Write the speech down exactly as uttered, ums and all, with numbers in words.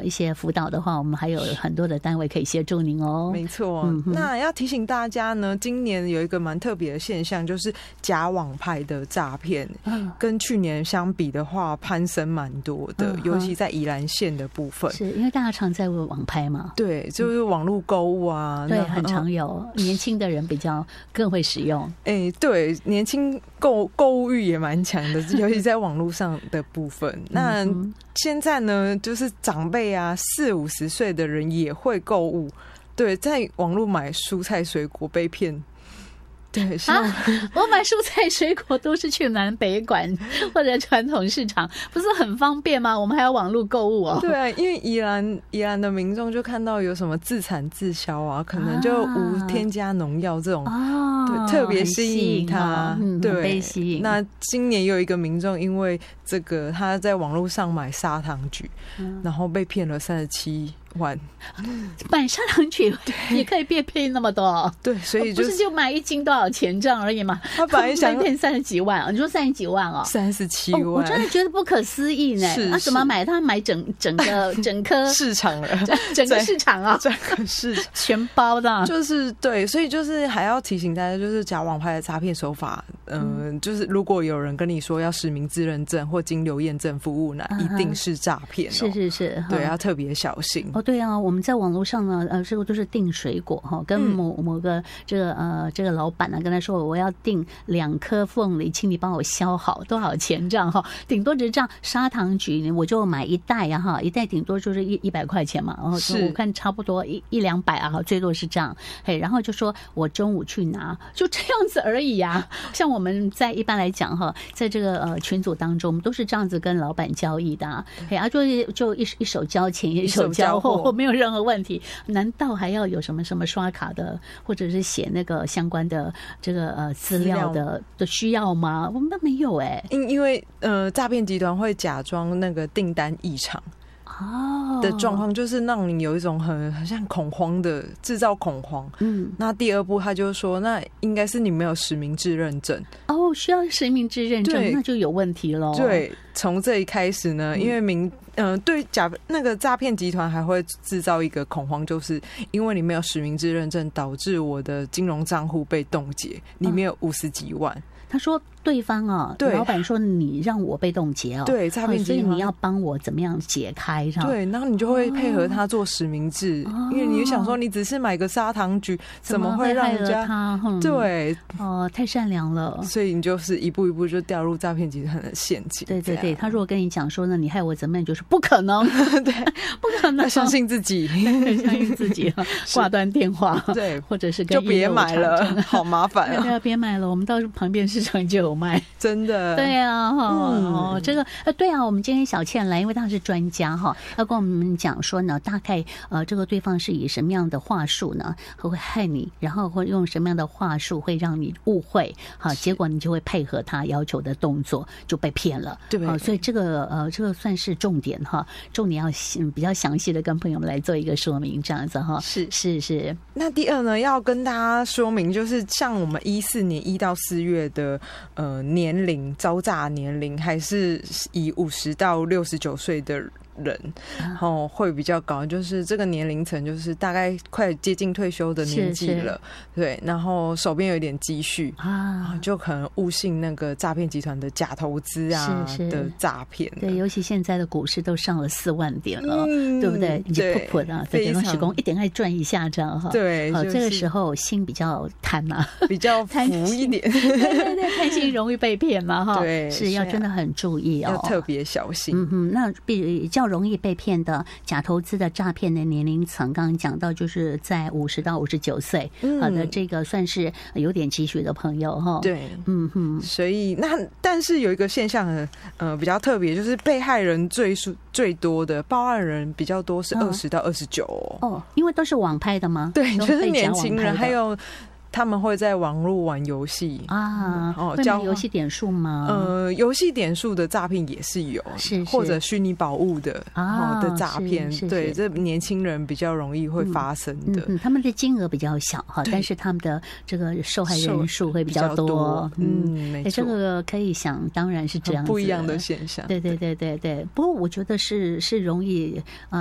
呃一些辅导的话，我们还有很多的单位可以协助您哦。 没错、嗯，那要提醒大家呢，今年有一个蛮特别的现象，就是假网拍的诈骗，嗯，跟去年相比的话，攀升蛮多的，嗯、尤其在宜兰县的部分， 是因为大家常在网拍嘛， 对，就是网络购物啊， 嗯、对，很常有，年轻的人比较更会使用， 哎、欸，对，年轻购购物欲也蛮强的，尤其在网络上的部分。那现在呢，就是长辈啊，四五十岁的人也会购物，对，在网络买蔬菜水果被骗。对， 啊，我买蔬菜水果都是去南北馆或者传统市场，不是很方便吗？我们还要网络购物哦。 对啊，因为宜兰宜兰的民众就看到有什么自产自销啊，可能就无添加农药这种， 啊、 对，特别吸引他。 嗯、对，被吸引。 那今年有一个民众因为这个，他在网络上买砂糖橘，嗯、然后被骗了三十七万。 买砂糖橘也可以被骗那么多？ 对，所以、就是、 不是就买一斤多少钱这样而已嘛？ 他本来想骗三十几万，你说三十几万哦， 三十七万、哦， 我真的觉得不可思议呢。他、啊、怎么买？他买整整个整颗市场了， 整个市场啊， 整个市场全包的， 就是对，所以就是还要提醒大家，就是假网拍的诈骗手法，嗯、呃嗯，就是如果有人跟你说要实名制认证或金流验证服务呢，啊、一定是诈骗、哦， 是是是， 对，要特别小心。 哦，对啊，我们在网络上呢，呃，这个都是订水果哈，跟某某个这个呃这个老板呢、啊，跟他说我要订两颗凤梨，请你帮我削好，多少钱这样哈？顶多只是这样，砂糖橘我就买一袋啊哈，一袋顶多就是一一百块钱嘛，然后我看差不多一一两百啊，最多是这样，嘿，然后就说我中午去拿，就这样子而已啊。像我们在一般来讲哈，在这个呃群组当中都是这样子跟老板交易的、啊，嘿啊，就就一一手交钱一手交货，没有任何问题。难道还要有什么什么刷卡的，或者是写那个相关的这个呃资料的的需要吗？我们都没有哎、欸， 因因为呃诈骗集团会假装那个订单异常。 哦的状况就是让你有一种很很像恐慌的制造恐慌。嗯，那第二步他就说，那应该是你没有实名制认证。 哦，需要实名制认证，那就有问题咯。 对，从这里开始呢，因为民嗯、呃、对假那个诈骗集团还会制造一个恐慌，就是因为你没有实名制认证，导致我的金融账户被冻结，里面有五十几万。嗯， 他说对方啊，对，老板说你让我被冻结哦， 对，诈骗集团， 所以你要帮我怎么样解开？ 对，然后你就会配合他做实名制，哦、因为你就想说你只是买个砂糖橘，怎么会让人家他？嗯、 对， 哦，太善良了， 所以你就是一步一步就掉入诈骗集团的陷阱。 对对对，他如果跟你讲说呢，你害我怎么样，就是不可能， 对， 不可能， 相信自己， 相信自己，挂断电话， 对， 或者是跟就别买了，好麻烦啊！ 对啊，别买了，我们到旁边市场就有卖， 真的。 对啊，哦，嗯、这个呃，对啊，我们今天小倩来，因为她是专家哈，要跟我们讲说呢，大概呃，这个对方是以什么样的话术呢，会害你，然后会用什么样的话术会让你误会，哈，结果你就会配合他要求的动作，就被骗了， 对， 呃，所以这个呃，这个算是重点哈，重点要比较详细的跟朋友们来做一个说明，这样子哈， 是是是。 那第二呢，要跟大家说明，就是像我们一四年一到四月的呃年龄。招诈年龄还是以五十到六十九岁的人，然后会比较高，就是这个年龄层就是大概快接近退休的年纪了，对，然后手边有一点积蓄啊，就可能误信那个诈骗集团的假投资啊是是的诈骗。 对，尤其现在的股市都上了四万点了，嗯、对不对？你就破破啊，对，然后许工一点爱赚一下这样哈， 对， 好、 就是， 这个时候心比较贪嘛， 比较浮一点， 对对对，贪心容易被骗嘛哈， 对， 是要真的很注意哦， 要特别小心。 嗯哼，那比较容易被骗的假投资的诈骗的年龄层，刚刚讲到就是在五十到五十九岁，嗯，好的，这个算是有点积蓄的朋友哈。对， 嗯哼，所以那但是有一个现象，呃，比较特别，就是被害人最数最多的报案人比较多是二十到二十九哦，因为都是网拍的吗？ 对，就是年轻人，还有。他们会在网络玩游戏啊，哦，会拿游戏点数吗？ 呃，游戏点数的诈骗也是有， 是或者虚拟宝物的啊的诈骗，对，这年轻人比较容易会发生的。 嗯，他们的金额比较小哈，但是他们的这个受害人数会比较多。嗯，没错，这个可以想，当然是这样子， 不一样的现象。 对对对对对，不过我觉得是是容易啊。